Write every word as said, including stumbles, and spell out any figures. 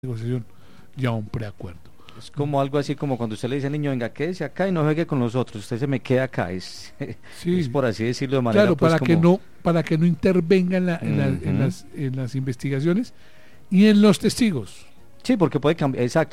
negociación ya un preacuerdo. Es como algo así como cuando usted le dice al niño, venga, quédese acá y no juegue con los otros, usted se me queda acá, es, Sí, es por así decirlo de manera claro, pues, para como... que no para que no intervenga en, la, en, la, Uh-huh. en, las, en las investigaciones y en los testigos. Sí, porque puede cambiar, exacto.